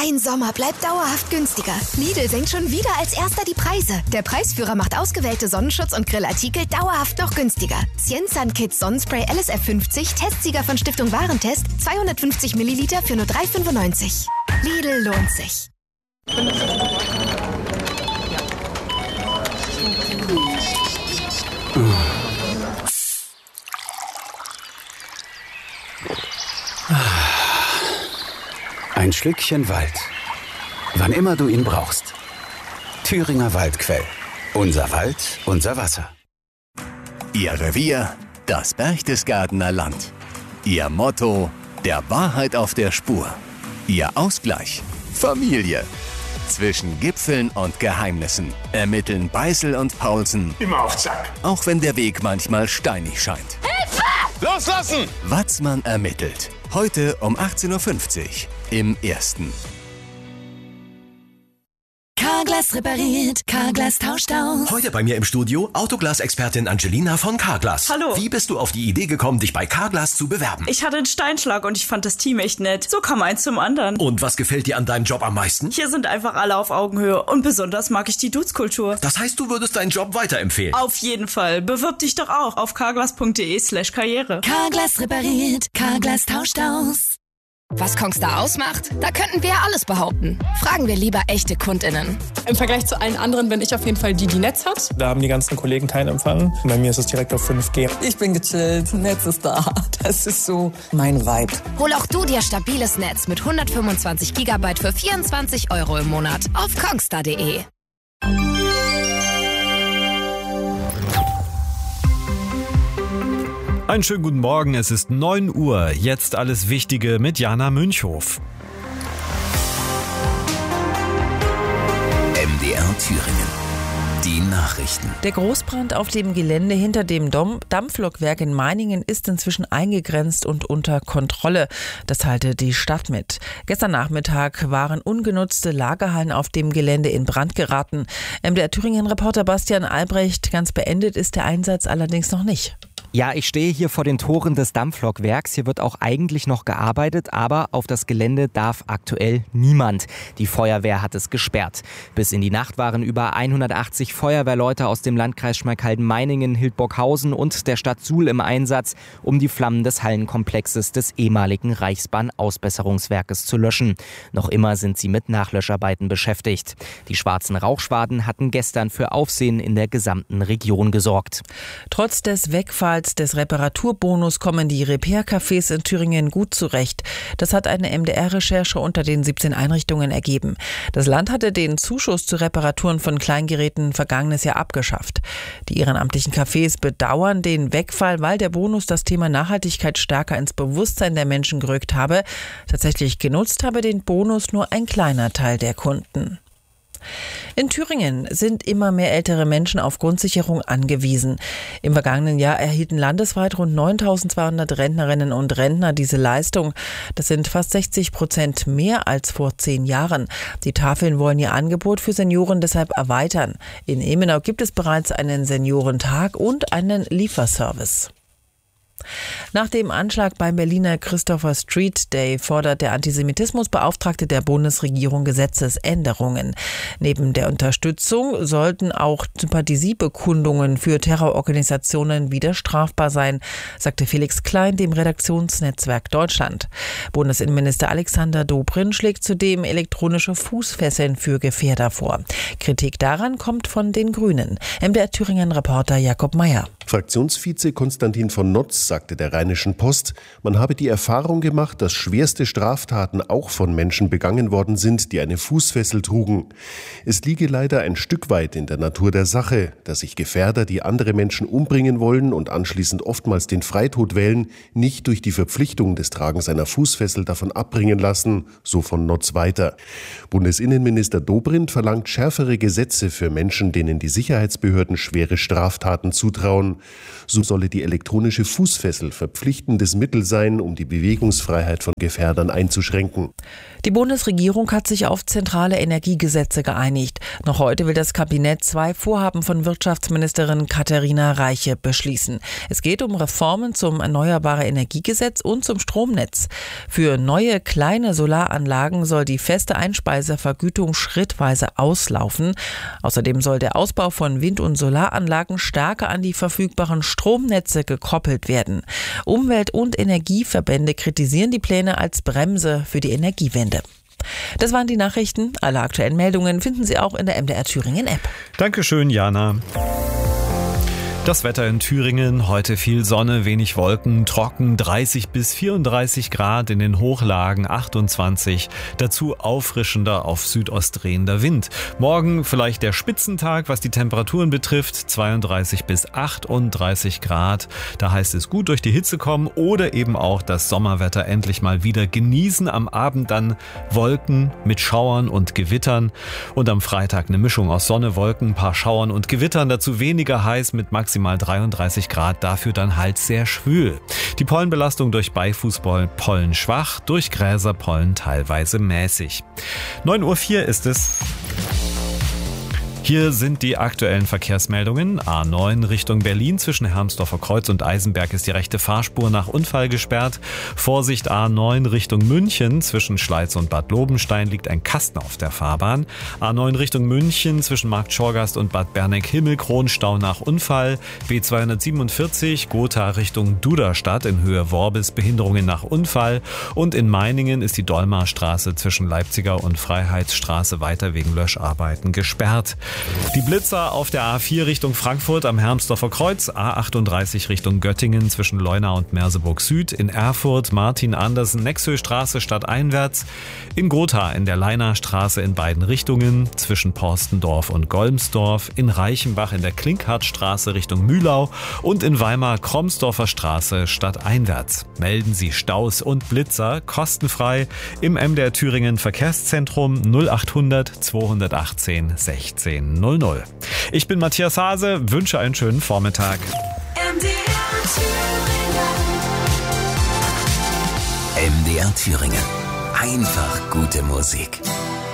Dein Sommer bleibt dauerhaft günstiger. Lidl senkt schon wieder als erster die Preise. Der Preisführer macht ausgewählte Sonnenschutz- und Grillartikel dauerhaft noch günstiger. Cienzan Kids Sonnenspray LSF 50, Testsieger von Stiftung Warentest, 250 Milliliter für nur 3,95. Lidl lohnt sich. Ein Schlückchen Wald. Wann immer du ihn brauchst. Thüringer Waldquell. Unser Wald, unser Wasser. Ihr Revier, das Berchtesgadener Land. Ihr Motto, der Wahrheit auf der Spur. Ihr Ausgleich, Familie. Zwischen Gipfeln und Geheimnissen ermitteln Beißel und Paulsen. Immer auf Zack. Auch wenn der Weg manchmal steinig scheint. Hilfe! Loslassen! Watzmann ermittelt. Heute um 18.50 Uhr im Ersten. Carglass repariert, Carglass tauscht aus. Heute bei mir im Studio Autoglas-Expertin Angelina von Carglass. Hallo. Wie bist du auf die Idee gekommen, dich bei Carglass zu bewerben? Ich hatte einen Steinschlag und ich fand das Team echt nett. So kam eins zum anderen. Und was gefällt dir an deinem Job am meisten? Hier sind einfach alle auf Augenhöhe und besonders mag ich die Dudes-Kultur. Das heißt, du würdest deinen Job weiterempfehlen? Auf jeden Fall. Bewirb dich doch auch auf carglass.de/karriere. Carglass repariert, Carglass tauscht aus. Was Kongstar ausmacht? Da könnten wir ja alles behaupten. Fragen wir lieber echte KundInnen. Im Vergleich zu allen anderen bin ich auf jeden Fall die Netz hat. Da haben die ganzen Kollegen keinen Empfang. Bei mir ist es direkt auf 5G. Ich bin gechillt, Netz ist da. Das ist so mein Vibe. Hol auch du dir stabiles Netz mit 125 GB für 24 € im Monat auf kongstar.de. Einen schönen guten Morgen, es ist 9 Uhr. Jetzt alles Wichtige mit Jana Münchhof. MDR Thüringen. Die Nachrichten. Der Großbrand auf dem Gelände hinter dem Dampflokwerk in Meiningen ist inzwischen eingegrenzt und unter Kontrolle. Das teilte die Stadt mit. Gestern Nachmittag waren ungenutzte Lagerhallen auf dem Gelände in Brand geraten. MDR Thüringen-Reporter Bastian Albrecht, ganz beendet ist der Einsatz allerdings noch nicht. Ja, ich stehe hier vor den Toren des Dampflokwerks. Hier wird auch eigentlich noch gearbeitet, aber auf das Gelände darf aktuell niemand. Die Feuerwehr hat es gesperrt. Bis in die Nacht waren über 180 Feuerwehrleute aus dem Landkreis Schmalkalden-Meiningen, Hildburghausen und der Stadt Suhl im Einsatz, um die Flammen des Hallenkomplexes des ehemaligen Reichsbahn-Ausbesserungswerkes zu löschen. Noch immer sind sie mit Nachlöscharbeiten beschäftigt. Die schwarzen Rauchschwaden hatten gestern für Aufsehen in der gesamten Region gesorgt. Trotz des Wegfalls des Reparaturbonus kommen die Repair-Cafés in Thüringen gut zurecht. Das hat eine MDR-Recherche unter den 17 Einrichtungen ergeben. Das Land hatte den Zuschuss zu Reparaturen von Kleingeräten vergangenes Jahr abgeschafft. Die ehrenamtlichen Cafés bedauern den Wegfall, weil der Bonus das Thema Nachhaltigkeit stärker ins Bewusstsein der Menschen gerückt habe. Tatsächlich genutzt habe den Bonus nur ein kleiner Teil der Kunden. In Thüringen sind immer mehr ältere Menschen auf Grundsicherung angewiesen. Im vergangenen Jahr erhielten landesweit rund 9.200 Rentnerinnen und Rentner diese Leistung. Das sind fast 60% mehr als vor 10 Jahren. Die Tafeln wollen ihr Angebot für Senioren deshalb erweitern. In Ilmenau gibt es bereits einen Seniorentag und einen Lieferservice. Nach dem Anschlag beim Berliner Christopher Street Day fordert der Antisemitismusbeauftragte der Bundesregierung Gesetzesänderungen. Neben der Unterstützung sollten auch Sympathiebekundungen für Terrororganisationen wieder strafbar sein, sagte Felix Klein dem Redaktionsnetzwerk Deutschland. Bundesinnenminister Alexander Dobrindt schlägt zudem elektronische Fußfesseln für Gefährder vor. Kritik daran kommt von den Grünen. MDR Thüringen-Reporter Jakob Meyer. Fraktionsvize Konstantin von Notz sagte der Rheinischen Post, man habe die Erfahrung gemacht, dass schwerste Straftaten auch von Menschen begangen worden sind, die eine Fußfessel trugen. Es liege leider ein Stück weit in der Natur der Sache, dass sich Gefährder, die andere Menschen umbringen wollen und anschließend oftmals den Freitod wählen, nicht durch die Verpflichtung des Tragens einer Fußfessel davon abbringen lassen, so von Notz weiter. Bundesinnenminister Dobrindt verlangt schärfere Gesetze für Menschen, denen die Sicherheitsbehörden schwere Straftaten zutrauen. So solle die elektronische Fußfessel Fußfessel verpflichtendes Mittel sein, um die Bewegungsfreiheit von Gefährdern einzuschränken. Die Bundesregierung hat sich auf zentrale Energiegesetze geeinigt. Noch heute will das Kabinett 2 Vorhaben von Wirtschaftsministerin Katharina Reiche beschließen. Es geht um Reformen zum Erneuerbare-Energiegesetz und zum Stromnetz. Für neue kleine Solaranlagen soll die feste Einspeisevergütung schrittweise auslaufen. Außerdem soll der Ausbau von Wind- und Solaranlagen stärker an die verfügbaren Stromnetze gekoppelt werden. Umwelt- und Energieverbände kritisieren die Pläne als Bremse für die Energiewende. Das waren die Nachrichten. Alle aktuellen Meldungen finden Sie auch in der MDR Thüringen App. Dankeschön, Jana. Das Wetter in Thüringen, heute viel Sonne, wenig Wolken, trocken, 30 bis 34 Grad, in den Hochlagen 28, dazu auffrischender auf Südost drehender Wind. Morgen vielleicht der Spitzentag, was die Temperaturen betrifft, 32 bis 38 Grad. Da heißt es gut durch die Hitze kommen oder eben auch das Sommerwetter endlich mal wieder genießen. Am Abend dann Wolken mit Schauern und Gewittern und am Freitag eine Mischung aus Sonne, Wolken, ein paar Schauern und Gewittern, dazu weniger heiß mit maximal 33 Grad, dafür dann halt sehr schwül. Die Pollenbelastung durch Beifußpollen schwach, durch Gräserpollen teilweise mäßig. 9:04 Uhr ist es. Hier sind die aktuellen Verkehrsmeldungen. A9 Richtung Berlin zwischen Hermsdorfer Kreuz und Eisenberg ist die rechte Fahrspur nach Unfall gesperrt. Vorsicht A9 Richtung München zwischen Schleiz und Bad Lobenstein liegt ein Kasten auf der Fahrbahn. A9 Richtung München zwischen Markt Schorgast und Bad Berneck-Himmelkron Stau nach Unfall. B247 Gotha Richtung Duderstadt in Höhe Worbis Behinderungen nach Unfall. Und in Meiningen ist die Dolmarstraße zwischen Leipziger und Freiheitsstraße weiter wegen Löscharbeiten gesperrt. Die Blitzer auf der A4 Richtung Frankfurt am Hermsdorfer Kreuz, A38 Richtung Göttingen zwischen Leuna und Merseburg Süd, in Erfurt Martin-Andersen-Nexö-Straße stadteinwärts, in Gotha in der Leinastraße in beiden Richtungen zwischen Porstendorf und Golmsdorf, in Reichenbach in der Klinkhartstraße Richtung Mühlau und in Weimar Kromsdorfer Straße stadteinwärts. Melden Sie Staus und Blitzer kostenfrei im MDR Thüringen Verkehrszentrum 0800 218 16 00. Ich bin Matthias Hase, wünsche einen schönen Vormittag. MDR Thüringen. Einfach gute Musik.